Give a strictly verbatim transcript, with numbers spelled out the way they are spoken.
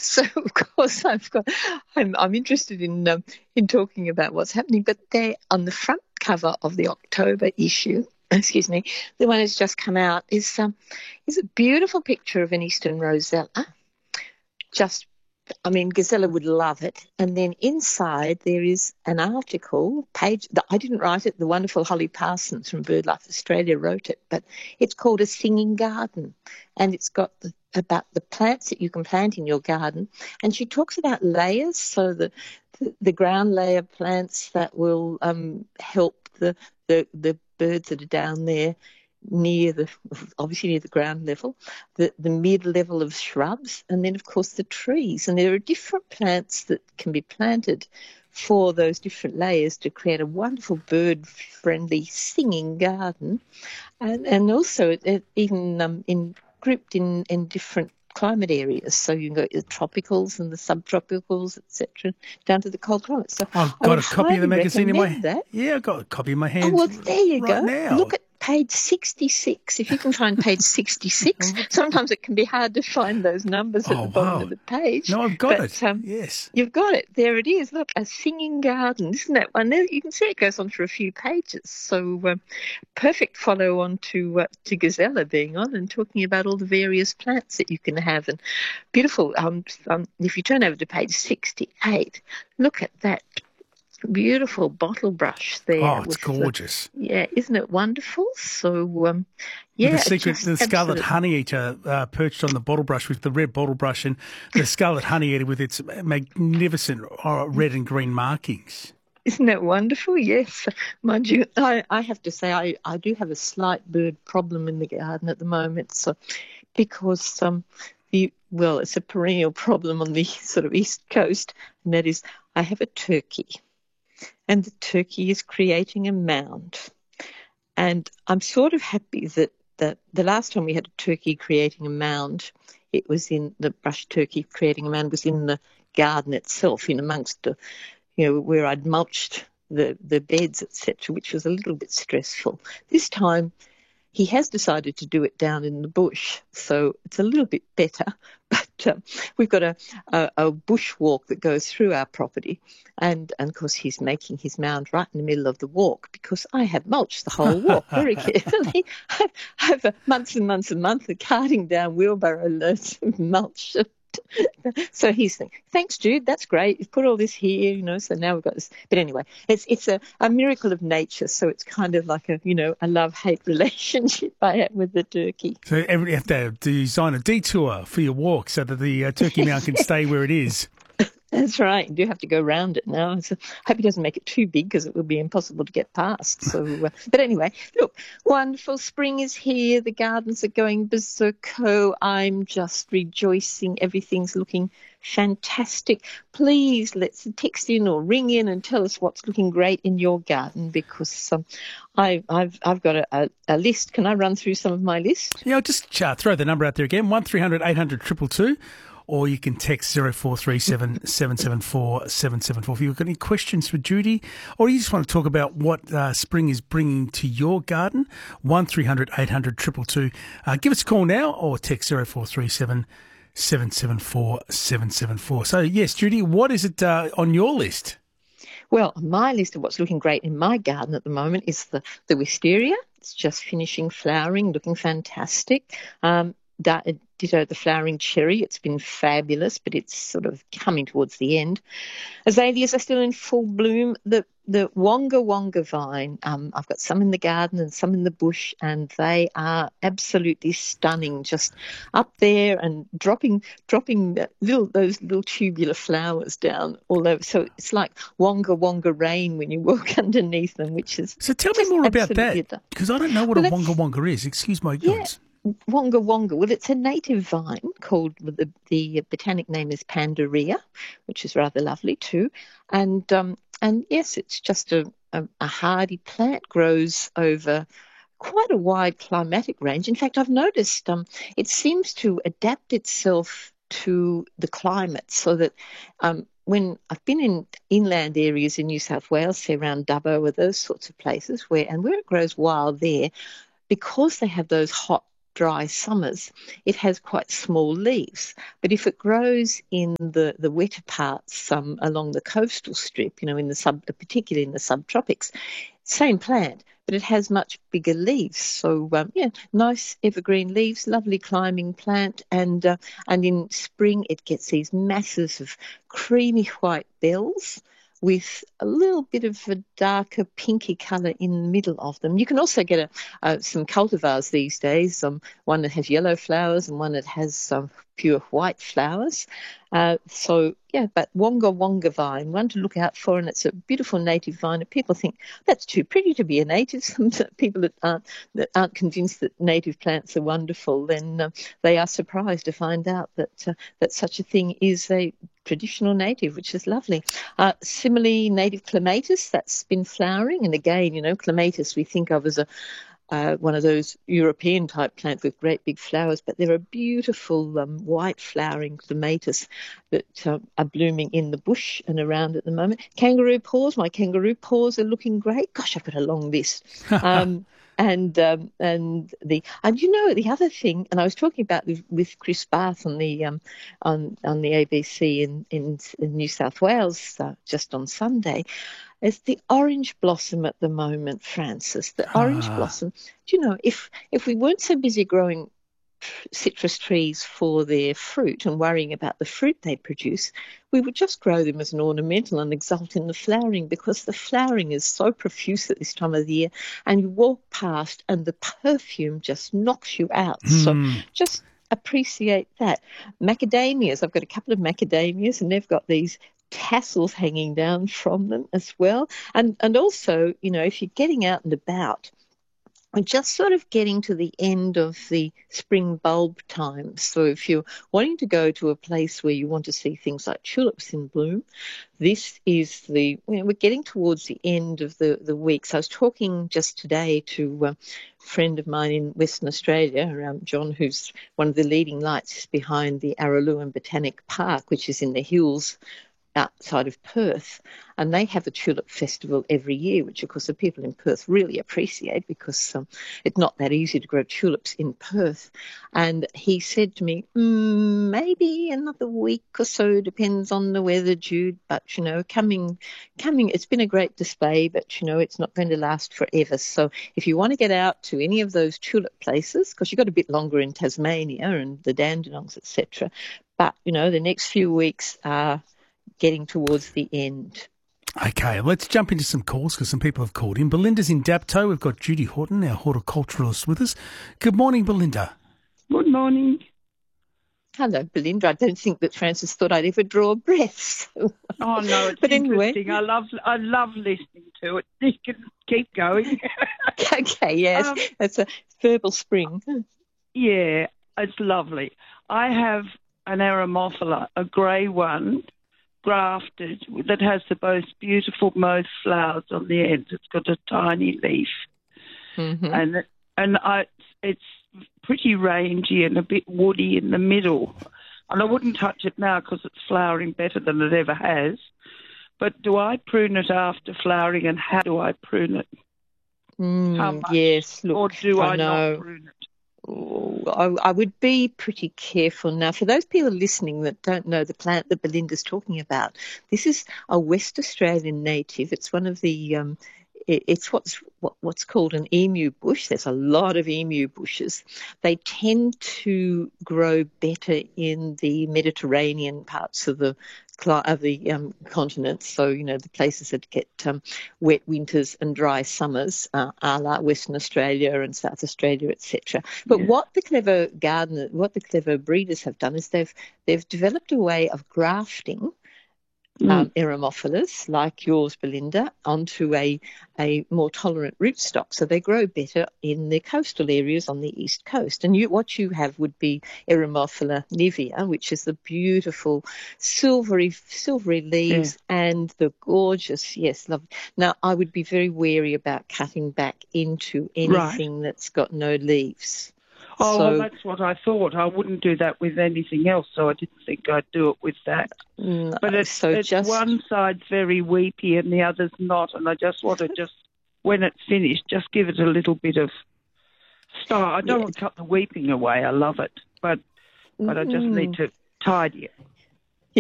So of course I've got. I'm I'm interested in um, in talking about what's happening, but they're on the front cover of the October issue. Excuse me, the one that's just come out is um is a beautiful picture of an eastern rosella. Just, I mean, Gazella would love it. And then inside there is an article page that I didn't write it. The wonderful Holly Parsons from BirdLife Australia wrote it, but it's called A Singing Garden, and it's got the, about the plants that you can plant in your garden. And she talks about layers, so the the, the ground layer plants that will um, help the, the the birds that are down there near the, obviously near the ground level, the, the mid-level of shrubs, and then, of course, the trees. And there are different plants that can be planted for those different layers to create a wonderful bird-friendly singing garden. And, and also it, even um, in, grouped in, in different climate areas. So you can go to the tropicals and the subtropicals, et cetera, down to the cold climates. So I've I got would a copy of the highly magazine in my recommend that. Yeah, I've got a copy in my Oh, hands well, there you right go. now. Look at page sixty-six. If you can find page sixty-six, sometimes it can be hard to find those numbers at Oh, the bottom wow. of the page. No, I've got but, it. Um, Yes. You've got it. There it is. Look, A Singing Garden. Isn't that one? There, you can see it goes on for a few pages. So um, perfect follow on to, uh, to Gazella being on and talking about all the various plants that you can have. And beautiful. Um, um, if you turn over to page sixty-eight, look at that beautiful bottle brush there. Oh, it's with gorgeous. The, yeah, isn't it wonderful? So, um, yeah, the secret, just the scarlet absolutely. honey eater uh, perched on the bottle brush with the red bottle brush, and the scarlet honey eater with its magnificent uh, red and green markings. Isn't that wonderful? Yes. Mind you, I, I have to say I, I do have a slight bird problem in the garden at the moment. So, because um, the well, it's a perennial problem on the sort of east coast, and that is I have a turkey. And the turkey is creating a mound. And I'm sort of happy that, that the last time we had a turkey creating a mound, it was in the brush turkey creating a mound was in the garden itself, in amongst the, you know, where I'd mulched the, the beds, et cetera, which was a little bit stressful. This time he has decided to do it down in the bush, so it's a little bit better. But um, we've got a, a, a bush walk that goes through our property, and, and of course he's making his mound right in the middle of the walk because I have mulched the whole walk very carefully. I've, I've uh, months and months and months of carting down wheelbarrow loads of mulch. So he's thinking, thanks, Jude, that's great. You've put all this here, you know, so now we've got this. But anyway, it's it's a, a miracle of nature, so it's kind of like a, you know, a love-hate relationship I have with the turkey. So every, you have to design a detour for your walk so that the uh, turkey mound can stay where it is. That's right. You do have to go around it now. So I hope he doesn't make it too big because it will be impossible to get past. So, uh, but anyway, look, wonderful. Spring is here. The gardens are going berserko. I'm just rejoicing. Everything's looking fantastic. Please let's text in or ring in and tell us what's looking great in your garden because um, I, I've I've got a, a, a list. Can I run through some of my list? Yeah, I'll just uh, throw the number out there again: one three hundred eight hundred two two two. Or you can text zero four three seven seven seven four seven seven four. If you've got any questions for Judy, or you just want to talk about what uh, spring is bringing to your garden, one three hundred eight hundred two two two. Uh, give us a call now or text zero four three seven seven seven four seven seven four. So, yes, Judy, what is it uh, on your list? Well, my list of what's looking great in my garden at the moment is the, the wisteria. It's just finishing flowering, looking fantastic. Um, Ditto the flowering cherry. It's been fabulous, but it's sort of coming towards the end. Azaleas are still in full bloom. The the Wonga Wonga vine, um, I've got some in the garden and some in the bush, and they are absolutely stunning, just up there and dropping dropping little those little tubular flowers down all over. So it's like Wonga Wonga rain when you walk underneath them, which is So tell me more about that, done. because I don't know what well, a Wonga Wonga is. Excuse my ignorance. Yeah. Wonga Wonga, well, it's a native vine called, the, the botanic name is Pandaria, which is rather lovely too. And um, and yes, it's just a, a, a hardy plant, grows over quite a wide climatic range. In fact, I've noticed um, it seems to adapt itself to the climate so that um, when I've been in inland areas in New South Wales, say around Dubbo or those sorts of places, where and where it grows wild there, because they have those hot dry summers, it has quite small leaves. But if it grows in the, the wetter parts um, along the coastal strip, you know, in the sub, particularly in the subtropics, same plant, but it has much bigger leaves. So, um, yeah, nice evergreen leaves, lovely climbing plant. And, uh, and in spring, it gets these masses of creamy white bells with a little bit of a darker pinky colour in the middle of them. You can also get a, uh, some cultivars these days, um, one that has yellow flowers and one that has some pure white flowers. Uh, so, yeah, but Wonga Wonga vine, one to look out for, and it's a beautiful native vine. And people think that's too pretty to be a native. Some people that aren't, that aren't convinced that native plants are wonderful, then uh, they are surprised to find out that uh, that such a thing is a traditional native, which is lovely. Uh, similarly, native clematis, that's been flowering. And again, you know, clematis we think of as a Uh, one of those European type plants with great big flowers, but there are beautiful um, white flowering clematis that um, are blooming in the bush and around at the moment. Kangaroo paws, my kangaroo paws are looking great. Gosh, I've got a long list. Um, and um, and the and you know the other thing, and I was talking about with, with Chris Bath on the um, on on the A B C in in, in New South Wales uh, just on Sunday. It's the orange blossom at the moment, Francis. The orange Ah. blossom. Do you know, if if we weren't so busy growing citrus trees for their fruit and worrying about the fruit they produce, we would just grow them as an ornamental and exult in the flowering, because the flowering is so profuse at this time of the year, and you walk past and the perfume just knocks you out. Mm. So just appreciate that. Macadamias, I've got a couple of macadamias, and they've got these tassels hanging down from them as well. And and also, you know, if you're getting out and about, we're just sort of getting to the end of the spring bulb time. So if you're wanting to go to a place where you want to see things like tulips in bloom, this is the, you know, we're getting towards the end of the, the week. So I was talking just today to a friend of mine in Western Australia, um, John, who's one of the leading lights behind the Araluen Botanic Park, which is in the hills outside of Perth, and they have a tulip festival every year, which of course the people in Perth really appreciate, because um, it's not that easy to grow tulips in Perth. And he said to me, mm, maybe another week or so, depends on the weather, Jude, but you know, coming coming it's been a great display, but you know, it's not going to last forever. So if you want to get out to any of those tulip places, because you've got a bit longer in Tasmania and the Dandenongs, et cetera, but you know, the next few weeks are getting towards the end. Okay, let's jump into some calls, because some people have called in. Belinda's in Dapto. We've got Judy Horton, our horticulturalist, with us. Good morning, Belinda. Good morning. Hello, Belinda. I don't think that Francis thought I'd ever draw a breath. So. Oh no, it's but interesting. Anyway. I love I love listening to it. You can keep going. Okay, yes, um, that's a verbal spring. Yeah, it's lovely. I have an Eremophila, a grey one, grafted, that has the most beautiful most flowers on the end. It's got a tiny leaf, mm-hmm. and and I it's pretty rangy and a bit woody in the middle. And I wouldn't touch it now because it's flowering better than it ever has. But do I prune it after flowering, and how do I prune it? Mm, how much? Yes, look, or do I, I know. not prune it? I, I would be pretty careful. Now, for those people listening that don't know the plant that Belinda's talking about, this is a West Australian native. It's one of the, um, it, it's what's what, what's called an emu bush. There's a lot of emu bushes. They tend to grow better in the Mediterranean parts of the of the um, continent, so you know the places that get um, wet winters and dry summers, uh, a la Western Australia and South Australia, et cetera. But Yeah. what the clever gardener, what the clever breeders have done is they've they've developed a way of grafting Mm. um, Eremophilas, like yours, Belinda, onto a, a more tolerant rootstock. So they grow better in the coastal areas on the east coast. And you, what you have would be Eremophila nivea, which is the beautiful silvery silvery leaves yeah. and the gorgeous, yes, lovely. Now, I would be very wary about cutting back into anything right. that's got no leaves. Oh, so, well, that's what I thought. I wouldn't do that with anything else, so I didn't think I'd do it with that. No, but it's, so it's just... one side's very weepy and the other's not, and I just want to just, when it's finished, just give it a little bit of Oh, I don't Yeah. want to cut the weeping away. I love it, but but I just Mm. need to tidy it.